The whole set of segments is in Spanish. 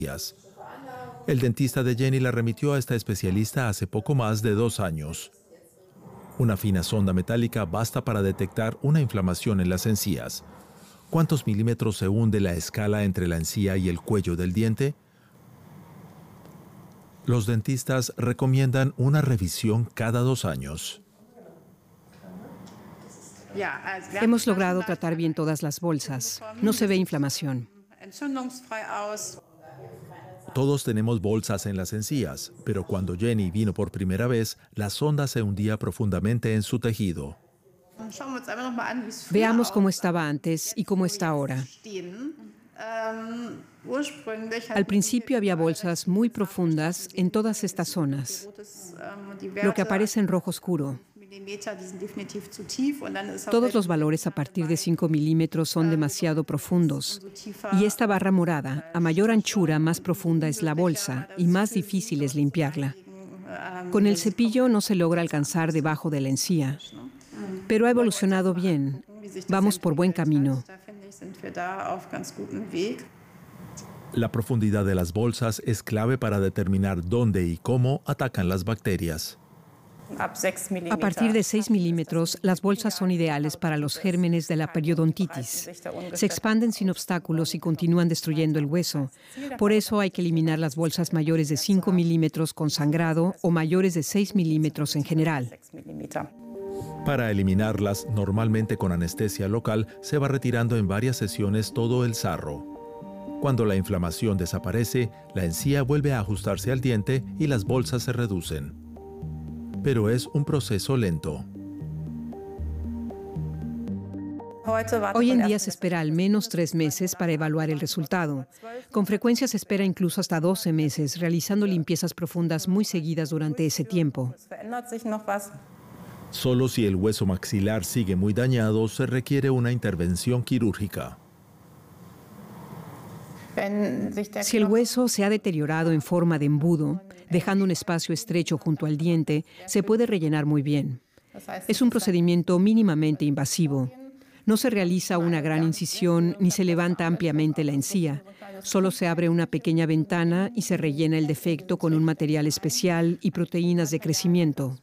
El dentista de Jenny la remitió a esta especialista hace poco más de 2 años. Una fina sonda metálica basta para detectar una inflamación en las encías. ¿Cuántos milímetros se hunde la escala entre la encía y el cuello del diente? Los dentistas recomiendan una revisión cada 2 años. Hemos logrado tratar bien todas las bolsas. No se ve inflamación. Todos tenemos bolsas en las encías, pero cuando Jenny vino por primera vez, la sonda se hundía profundamente en su tejido. Veamos cómo estaba antes y cómo está ahora. Al principio había bolsas muy profundas en todas estas zonas, lo que aparece en rojo oscuro. Todos los valores a partir de 5 milímetros son demasiado profundos. Y esta barra morada, a mayor anchura, más profunda es la bolsa y más difícil es limpiarla. Con el cepillo no se logra alcanzar debajo de la encía. Pero ha evolucionado bien. Vamos por buen camino. La profundidad de las bolsas es clave para determinar dónde y cómo atacan las bacterias. A partir de 6 milímetros, las bolsas son ideales para los gérmenes de la periodontitis. Se expanden sin obstáculos y continúan destruyendo el hueso. Por eso hay que eliminar las bolsas mayores de 5 milímetros con sangrado o mayores de 6 milímetros en general. Para eliminarlas, normalmente con anestesia local, se va retirando en varias sesiones todo el sarro. Cuando la inflamación desaparece, la encía vuelve a ajustarse al diente y las bolsas se reducen. Pero es un proceso lento. Hoy en día se espera al menos 3 meses para evaluar el resultado. Con frecuencia se espera incluso hasta 12 meses, realizando limpiezas profundas muy seguidas durante ese tiempo. Solo si el hueso maxilar sigue muy dañado, se requiere una intervención quirúrgica. Si el hueso se ha deteriorado en forma de embudo, dejando un espacio estrecho junto al diente, se puede rellenar muy bien. Es un procedimiento mínimamente invasivo. No se realiza una gran incisión ni se levanta ampliamente la encía. Solo se abre una pequeña ventana y se rellena el defecto con un material especial y proteínas de crecimiento.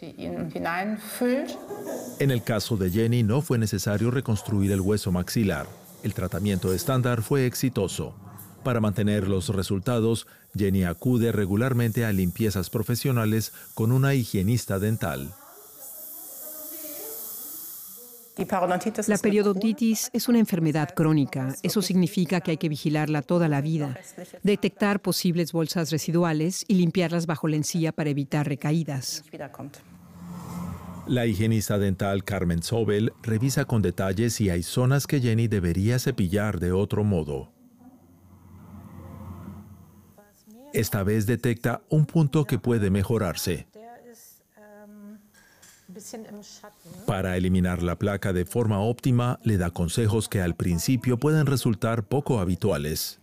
En el caso de Jenny no fue necesario reconstruir el hueso maxilar. El tratamiento estándar fue exitoso. Para mantener los resultados, Jenny acude regularmente a limpiezas profesionales con una higienista dental. La periodontitis es una enfermedad crónica. Eso significa que hay que vigilarla toda la vida, detectar posibles bolsas residuales y limpiarlas bajo la encía para evitar recaídas. La higienista dental Carmen Sobel revisa con detalle si hay zonas que Jenny debería cepillar de otro modo. Esta vez detecta un punto que puede mejorarse. Para eliminar la placa de forma óptima, le da consejos que al principio pueden resultar poco habituales.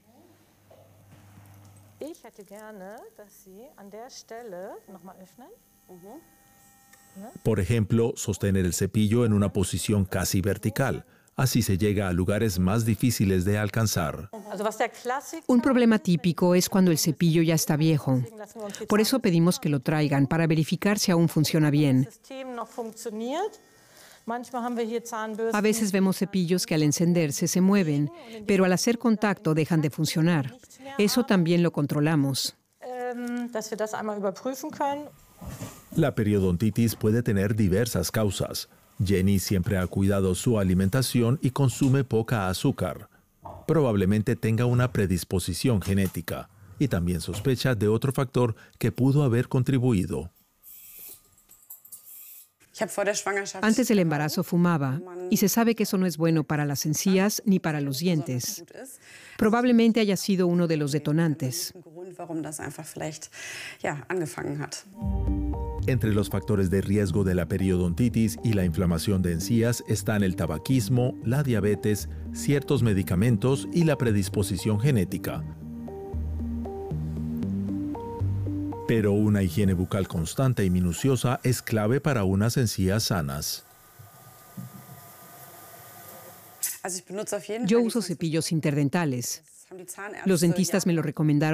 Por ejemplo, sostener el cepillo en una posición casi vertical. Así se llega a lugares más difíciles de alcanzar. Un problema típico es cuando el cepillo ya está viejo. Por eso pedimos que lo traigan para verificar si aún funciona bien. A veces vemos cepillos que al encenderse se mueven, pero al hacer contacto dejan de funcionar. Eso también lo controlamos. La periodontitis puede tener diversas causas. Jenny siempre ha cuidado su alimentación y consume poca azúcar. Probablemente tenga una predisposición genética y también sospecha de otro factor que pudo haber contribuido. Antes del embarazo fumaba y se sabe que eso no es bueno para las encías ni para los dientes. Probablemente haya sido uno de los detonantes. Entre los factores de riesgo de la periodontitis y la inflamación de encías están el tabaquismo, la diabetes, ciertos medicamentos y la predisposición genética. Pero una higiene bucal constante y minuciosa es clave para unas encías sanas. Yo uso cepillos interdentales. Los dentistas me lo recomendaron